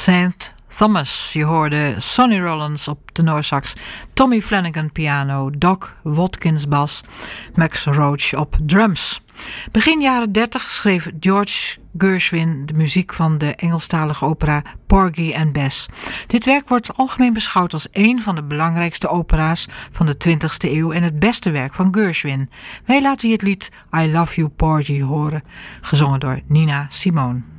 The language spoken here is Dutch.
St. Thomas. Je hoorde Sonny Rollins op tenorsax, Tommy Flanagan piano, Doc Watkins bas, Max Roach op drums. Begin jaren 30 schreef George Gershwin de muziek van de Engelstalige opera Porgy and Bess. Dit werk wordt algemeen beschouwd als een van de belangrijkste opera's van de 20e eeuw en het beste werk van Gershwin. Wij laten je het lied I Love You Porgy horen, gezongen door Nina Simone.